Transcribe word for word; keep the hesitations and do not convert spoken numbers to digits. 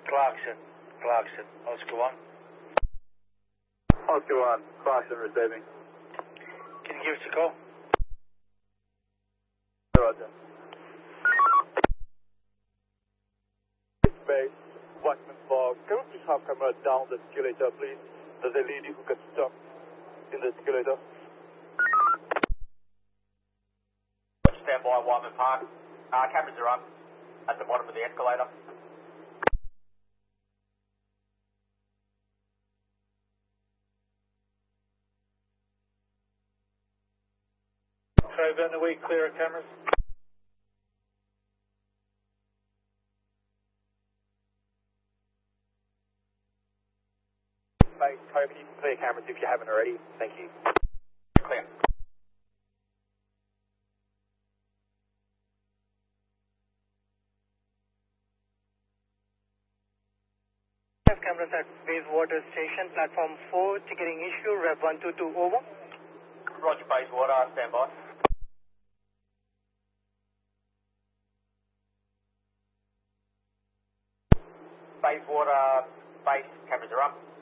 Clarkson. Clarkson. Oscar one. Oscar one. Clarkson receiving. Can you give us a call? Roger. Base, Blackman Fog. Can we please have camera down the escalator, please? There's a lady who got stuck in the escalator. Stand by Wyman Park. Uh, cameras are up at the bottom of the escalator. Trey Van the Week, clear of cameras. Base, Toby, you can clear cameras if you haven't already. Thank you. Clear. Cameras at Bayswater Station, platform four, ticketing issue, rev one two two, over. Roger, Bayswater, stand by. Bayswater, base, cameras are up.